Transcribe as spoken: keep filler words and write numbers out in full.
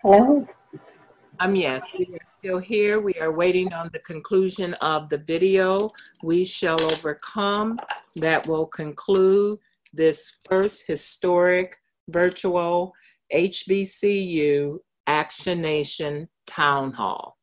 Hello. Um, yes, we are still here. We are waiting on the conclusion of the video. We shall overcome. That will conclude this first historic virtual H B C U Action Nation Town Hall.